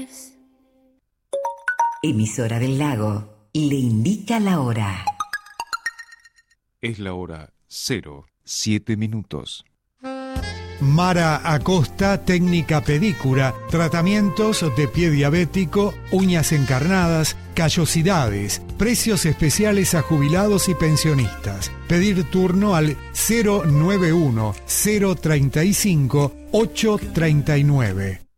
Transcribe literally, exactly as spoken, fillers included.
Emisora del Lago le indica la hora. Es la hora cero siete minutos. Mara Acosta, técnica pedicura, tratamientos de pie diabético, uñas encarnadas, callosidades, precios especiales a jubilados y pensionistas. Pedir turno al cero nueve uno, cero treinta y cinco, ocho treinta y nueve.